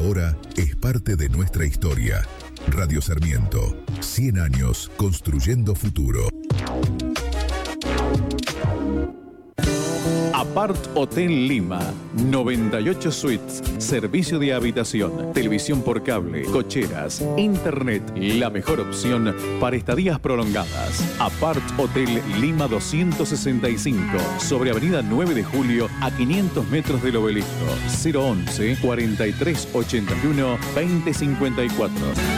ahora es parte de nuestra historia. Radio Sarmiento, 100 años construyendo futuro. Apart Hotel Lima, 98 suites, servicio de habitación, televisión por cable, cocheras, internet, la mejor opción para estadías prolongadas. Apart Hotel Lima 265, sobre Avenida 9 de Julio, a 500 metros del Obelisco. 011 4381 2054.